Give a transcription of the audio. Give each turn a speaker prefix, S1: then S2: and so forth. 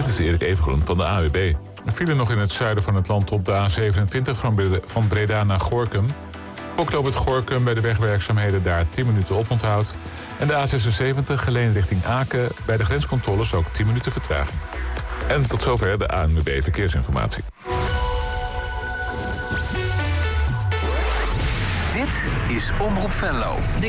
S1: Dit is Erik Evengroen van de AWB. Er vielen nog in het zuiden van het land op de A27 van Breda naar Gorinchem. Voorknopend het Gorinchem bij de wegwerkzaamheden daar 10 minuten oponthoud. En de A76 Geleen richting Aken bij de grenscontroles ook 10 minuten vertraging. En tot zover de ANWB Verkeersinformatie.
S2: Dit is Omroep Venlo.